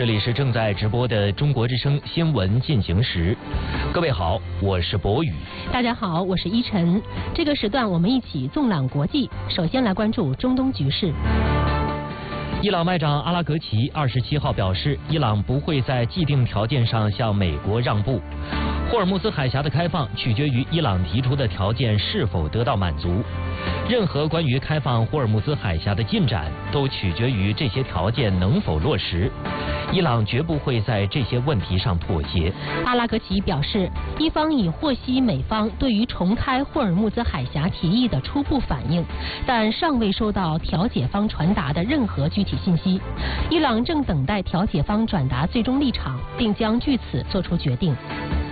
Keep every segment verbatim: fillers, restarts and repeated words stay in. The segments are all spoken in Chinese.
这里是正在直播的中国之声新闻进行时。各位好，我是博宇。 大家好，我是依晨。这个时段我们一起纵览国际。首先来关注中东局势。 伊朗外长阿拉格齐二十七号表示，伊朗不会在既定条件上向美国让步。霍尔木兹海峡的开放取决于伊朗提出的条件是否得到满足。任何关于开放霍尔木兹海峡的进展都取决于这些条件能否落实。伊朗绝不会在这些问题上妥协。 阿拉格齐表示，伊方已获悉美方对于重开霍尔木兹海峡提议的初步反应，但尚未收到调解方传达的任何具体信息。伊朗正等待调解方转达最终立场，并将据此作出决定。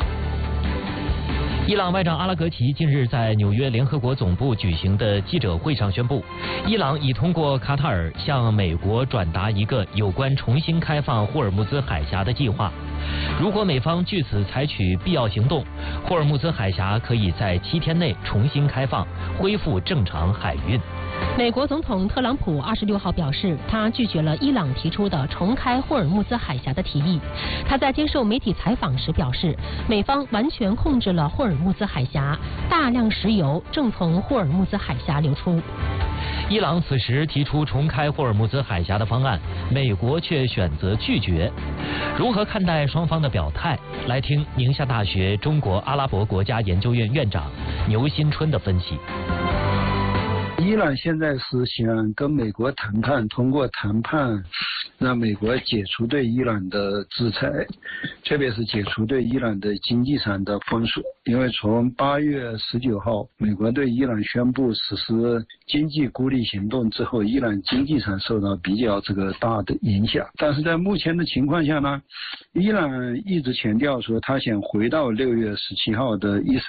伊朗外长阿拉格齐近日在纽约联合国总部举行的记者会上宣布，伊朗已通过卡塔尔向美国转达一个有关重新开放霍尔木兹海峡的计划。如果美方据此采取必要行动，霍尔木兹海峡可以在七天内重新开放，恢复正常海运。 美国总统特朗普二十六号表示，他拒绝了伊朗提出的重开霍尔木兹海峡的提议。他在接受媒体采访时表示，美方完全控制了霍尔木兹海峡，大量石油正从霍尔木兹海峡流出。 伊朗此时提出重开霍尔木兹海峡的方案，美国却选择拒绝。如何看待双方的表态？来听宁夏大学中国阿拉伯国家研究院院长牛新春的分析。 伊朗现在是想跟美国谈判，通过谈判让美国解除对伊朗的制裁，特别是解除对伊朗的经济上的封锁。因为从八月十九号美国对伊朗宣布实施经济孤立行动之后，伊朗经济上受到比较这个大的影响。但是在目前的情况下呢，伊朗一直强调说他想回到六月十七号的伊斯